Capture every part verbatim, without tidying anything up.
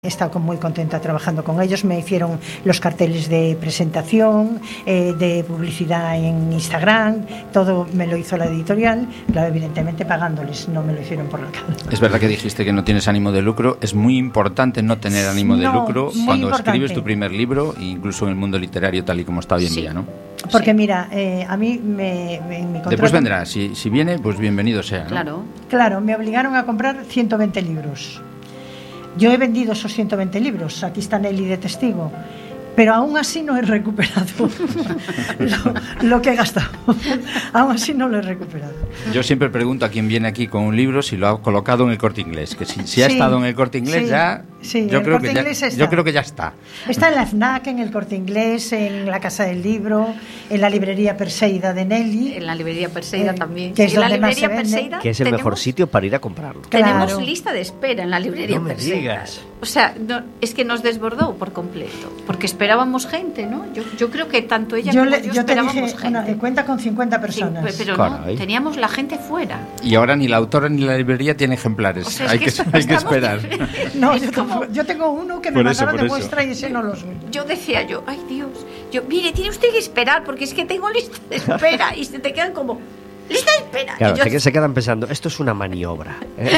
He estado muy contenta trabajando con ellos, me hicieron los carteles de presentación, eh, de publicidad en Instagram, todo me lo hizo la editorial, claro, evidentemente pagándoles, no me lo hicieron por la cara. Es verdad que dijiste que no tienes ánimo de lucro, es muy importante no tener ánimo de no, lucro cuando importante. escribes tu primer libro, incluso en el mundo literario tal y como está hoy en sí. día, ¿no? Porque mira, eh, a mí me, me, en mi contrato... Después vendrá, si, si viene, pues bienvenido sea, ¿no? Claro. Claro, me obligaron a comprar ciento veinte libros. Yo he vendido esos ciento veinte libros, aquí está Nelly de testigo, pero aún así no he recuperado lo, lo que he gastado. Aún así no lo he recuperado. Yo siempre pregunto a quien viene aquí con un libro si lo ha colocado en el Corte Inglés, que si, si ha sí, estado en el Corte Inglés sí, ya, sí, yo, el creo Corte que Inglés ya está. yo creo que ya está. Está en la FNAC, en el Corte Inglés, en la Casa del Libro, en la librería Perseida de Nelly. En la librería Perseida eh, también. que es en la donde más librería se vende. Perseida Que es el tenemos, mejor sitio para ir a comprarlo. Claro. Tenemos lista de espera en la librería No me Perseida. digas. O sea, no, es que nos desbordó por completo, porque esperábamos gente, ¿no? Yo, yo creo que tanto ella Yo, como le, yo, yo te esperábamos dije, gente. bueno, cuenta con cincuenta personas. Sí, pero Caray. no, teníamos la gente fuera. Y ahora ni la autora ni la librería tiene ejemplares, O sea, es hay que que, esto- hay que estamos- esperar. No, Es yo, como- tampoco- yo tengo uno que me Por eso, mandaron por de eso. muestra y ese no lo suyo. Yo decía yo, ay Dios, yo, mire, tiene usted que esperar porque es que tengo lista de espera y se te quedan como, lista de espera. Claro, Y yo, se, se quedan pensando, esto es una maniobra.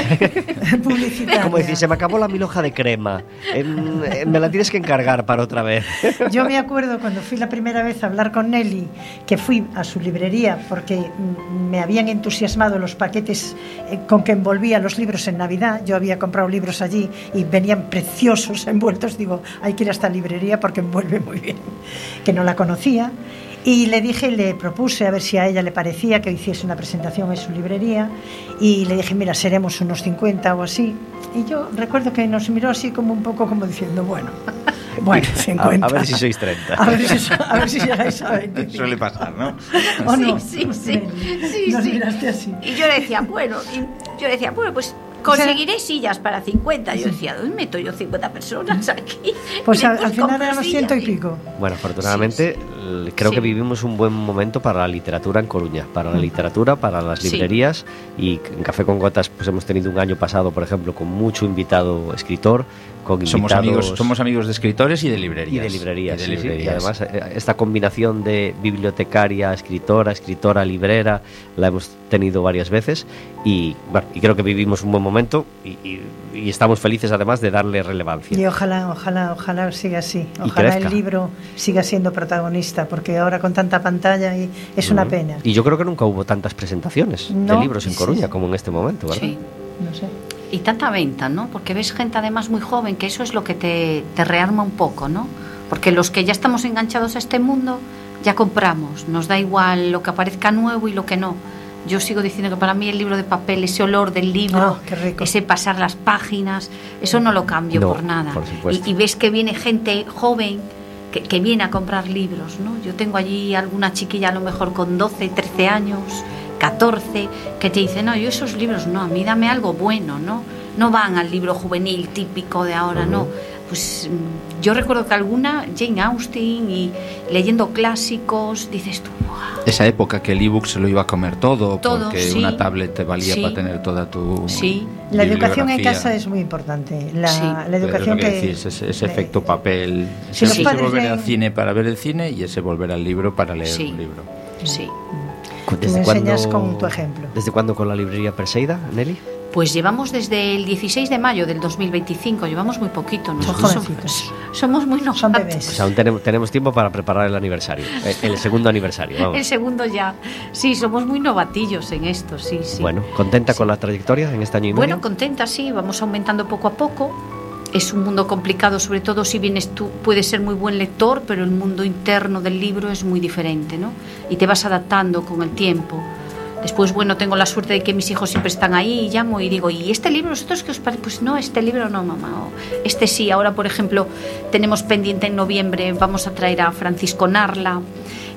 ¿eh? Publicitaria. Como decir, se me acabó la mi hoja de crema. Em, em, me la tienes que encargar para otra vez. Yo me acuerdo cuando fui la primera vez a hablar con Nelly, que fui a su librería porque mm, me habían entusiasmado los paquetes eh, con que envolvía los libros en Navidad. Yo había comprado libros allí y venían preciosos envueltos. Digo, hay que ir a esta librería porque envuelve muy bien, que no la conocía. Y le dije, le propuse a ver si a ella le parecía que hiciese una presentación en su librería. Y le dije, mira, seremos unos cincuenta o así. Y yo recuerdo que nos miró así como un poco como diciendo, bueno, bueno, cincuenta. A, a ver si sois treinta. A ver si, a ver si llegáis a veinte. Suele pasar, ¿no? ¿O no? Sí, sí, sí. Sí, Nos sí. miraste así. Y yo le decía, bueno, y yo le decía, bueno, pues conseguiré sillas para cincuenta. Yo decía, ¿dónde meto yo cincuenta personas aquí? Pues Y al, después al final compro éramos sillas ciento y pico. Bueno, afortunadamente Sí, l- creo Sí. que vivimos un buen momento para la literatura en Coruña, para la literatura, para las Sí. librerías, y en Café con Gotas pues hemos tenido un año pasado, por ejemplo, con mucho invitado escritor, con invitados Somos amigos, somos amigos de escritores y de librerías. y de librerías, Y de sí, sí. librerías. Y además eh, esta combinación de bibliotecaria, escritora, escritora, librera, la hemos tenido varias veces y, bueno, y creo que vivimos un buen momento y, y- y estamos felices además de darle relevancia. Y ojalá, ojalá, ojalá siga así. Y Ojalá crezca. el libro siga siendo protagonista, porque ahora con tanta pantalla y es una Ujú. pena. Y yo creo que nunca hubo tantas presentaciones No, de libros en sí, Coruña sí. como en este momento, ¿verdad? Sí. No sé. Y tanta venta, ¿no? Porque ves gente además muy joven, que eso es lo que te, te rearma un poco, ¿no? Porque los que ya estamos enganchados a este mundo, ya compramos. Nos da igual lo que aparezca nuevo y lo que no. Yo sigo diciendo que para mí el libro de papel, ese olor del libro, Ah, qué rico. ese pasar las páginas, eso no lo cambio No, por nada. por supuesto. Y, y ves que viene gente joven que, que viene a comprar libros, ¿no? Yo tengo allí alguna chiquilla a lo mejor con doce, trece años, catorce, que te dice, no, yo esos libros no, a mí dame algo bueno, ¿no? No van al libro juvenil típico de ahora, Ujú. no. Pues mm, yo recuerdo que alguna, Jane Austen, y leyendo clásicos, dices tú, ¡buah! Esa época que el ebook se lo iba a comer todo, Todo, porque sí. una tablet te valía Sí. para tener toda tu Sí. La educación en bibliografía. casa es muy importante. La, Sí. la Pero es educación lo que, que... decís, ese, ese eh, efecto papel, si ese, los ese padres volver leen- al cine para ver el cine y ese volver al libro para leer Sí. un libro. Sí. Tú me enseñas con tu ejemplo. ¿Desde cuándo con la librería Perseida, Nelly? Pues llevamos desde el dieciséis de mayo del dos mil veinticinco, llevamos muy poquito. Nosotros Son somos, jovencitos. somos muy novatos. Son bebés. Pues aún tenemos, tenemos tiempo para preparar el aniversario, eh, el segundo aniversario, vamos. El segundo ya. Sí, somos muy novatillos en esto, sí, sí. Bueno, ¿contenta con la trayectoria en este año y medio? Bueno, contenta, sí, vamos aumentando poco a poco. Es un mundo complicado, sobre todo si vienes tú, puedes ser muy buen lector, pero el mundo interno del libro es muy diferente, ¿no? Y te vas adaptando con el tiempo. Después, bueno, tengo la suerte de que mis hijos siempre están ahí y llamo y digo, ¿y este libro vosotros qué os parece? Pues no, este libro no, mamá. O este sí. Ahora, por ejemplo, tenemos pendiente en noviembre, vamos a traer a Francisco Narla,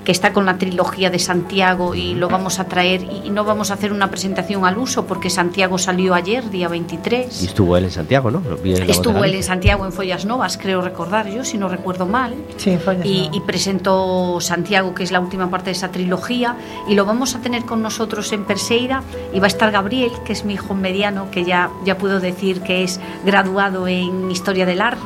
que está con la trilogía de Santiago y lo vamos a traer y, y no vamos a hacer una presentación al uso porque Santiago salió ayer, día veintitrés. Y estuvo él en Santiago, ¿no? Estuvo él en Santiago en Follas Novas, creo recordar yo, si no recuerdo mal. Sí, Follas y, Novas. Y presentó Santiago, que es la última parte de esa trilogía, y lo vamos a tener con nosotros en Perseira, y va a estar Gabriel, que es mi hijo mediano, que ya, ya puedo decir que es graduado en Historia del Arte